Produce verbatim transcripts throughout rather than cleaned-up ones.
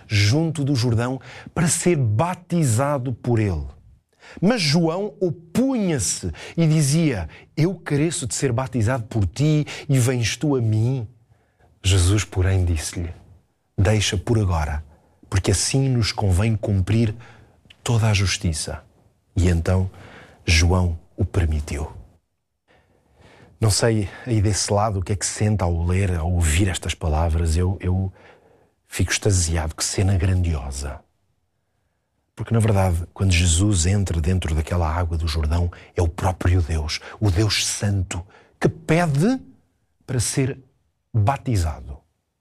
junto do Jordão para ser batizado por ele. Mas João opunha-se e dizia: eu careço de ser batizado por ti e vens tu a mim. Jesus, porém, disse-lhe: deixa por agora, porque assim nos convém cumprir toda a justiça. E então João o permitiu. Não sei aí desse lado o que é que sente ao ler, ao ouvir estas palavras. Eu, eu fico extasiado. Que cena grandiosa. Porque, na verdade, quando Jesus entra dentro daquela água do Jordão, é o próprio Deus, o Deus Santo, que pede para ser batizado.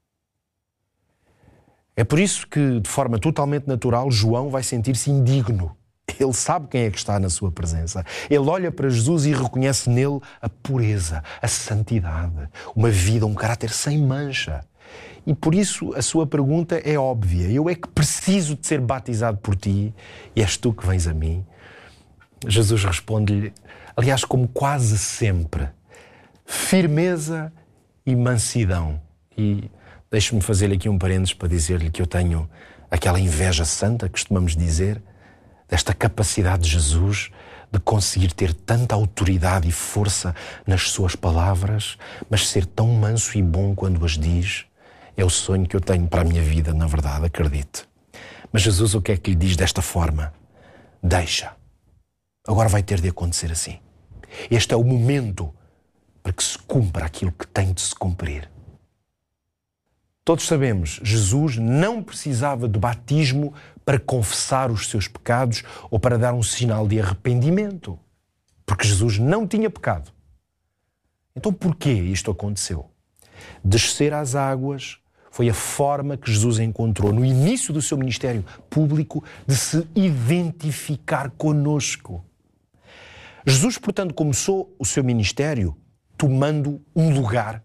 É por isso que, de forma totalmente natural, João vai sentir-se indigno. Ele sabe quem é que está na sua presença. Ele olha para Jesus e reconhece nele a pureza, a santidade, uma vida, um caráter sem mancha. E por isso a sua pergunta é óbvia. Eu é que preciso de ser batizado por ti e és tu que vens a mim? Jesus responde-lhe, aliás, como quase sempre, firmeza e mansidão. E deixe-me fazer aqui um parênteses para dizer-lhe que eu tenho aquela inveja santa, costumamos dizer, desta capacidade de Jesus de conseguir ter tanta autoridade e força nas suas palavras, mas ser tão manso e bom quando as diz. É o sonho que eu tenho para a minha vida, na verdade, acredite. Mas Jesus o que é que lhe diz desta forma? Deixa. Agora vai ter de acontecer assim. Este é o momento para que se cumpra aquilo que tem de se cumprir. Todos sabemos, Jesus não precisava de batismo para confessar os seus pecados ou para dar um sinal de arrependimento, porque Jesus não tinha pecado. Então porquê isto aconteceu? Descer às águas foi a forma que Jesus encontrou no início do seu ministério público de se identificar conosco. Jesus, portanto, começou o seu ministério tomando um lugar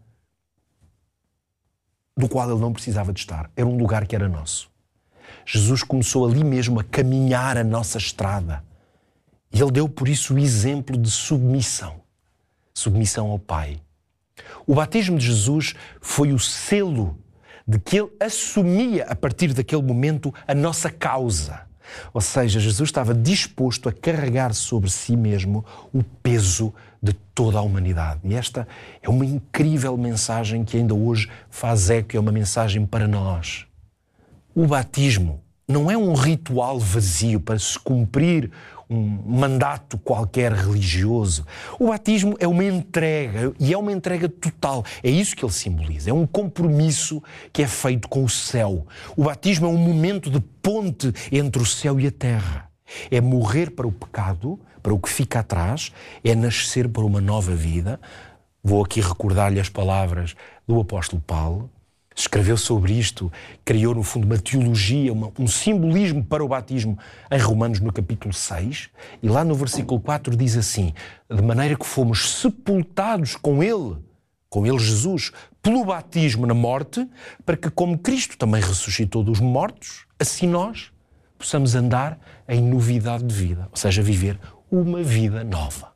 do qual ele não precisava de estar. Era um lugar que era nosso. Jesus começou ali mesmo a caminhar a nossa estrada. E ele deu por isso o exemplo de submissão. Submissão ao Pai. O batismo de Jesus foi o selo de que ele assumia, a partir daquele momento, a nossa causa. Ou seja, Jesus estava disposto a carregar sobre si mesmo o peso de toda a humanidade. E esta é uma incrível mensagem que ainda hoje faz eco, é uma mensagem para nós. O batismo não é um ritual vazio para se cumprir um mandato qualquer religioso. O batismo é uma entrega, e é uma entrega total. É isso que ele simboliza. É um compromisso que é feito com o céu. O batismo é um momento de ponte entre o céu e a terra. É morrer para o pecado, para o que fica atrás, é nascer para uma nova vida. Vou aqui recordar-lhe as palavras do apóstolo Paulo. Escreveu sobre isto, criou no fundo uma teologia, uma, um simbolismo para o batismo em Romanos no capítulo seis, e lá no versículo quatro diz assim, de maneira que fomos sepultados com ele, com ele Jesus, pelo batismo na morte, para que como Cristo também ressuscitou dos mortos, assim nós possamos andar em novidade de vida, ou seja, viver uma vida nova.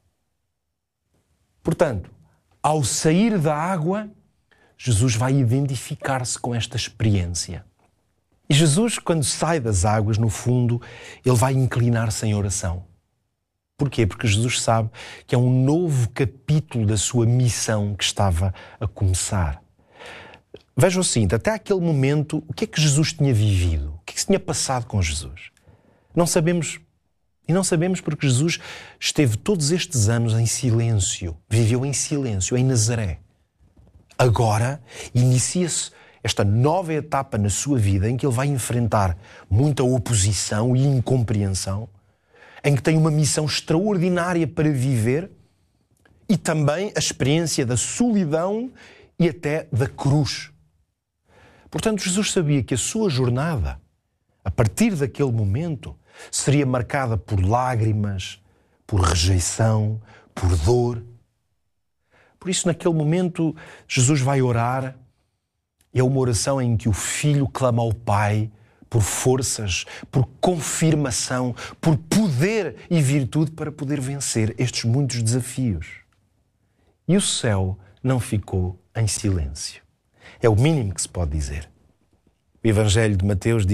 Portanto, ao sair da água, Jesus vai identificar-se com esta experiência. E Jesus, quando sai das águas, no fundo, ele vai inclinar-se em oração. Porquê? Porque Jesus sabe que é um novo capítulo da sua missão que estava a começar. Vejam o seguinte, até aquele momento, o que é que Jesus tinha vivido? O que é que se tinha passado com Jesus? Não sabemos, e não sabemos porque Jesus esteve todos estes anos em silêncio, viveu em silêncio, em Nazaré. Agora inicia-se esta nova etapa na sua vida em que ele vai enfrentar muita oposição e incompreensão, em que tem uma missão extraordinária para viver e também a experiência da solidão e até da cruz. Portanto, Jesus sabia que a sua jornada, a partir daquele momento, seria marcada por lágrimas, por rejeição, por dor. Por isso, naquele momento, Jesus vai orar. É uma oração em que o Filho clama ao Pai por forças, por confirmação, por poder e virtude para poder vencer estes muitos desafios. E o céu não ficou em silêncio. É o mínimo que se pode dizer. O Evangelho de Mateus diz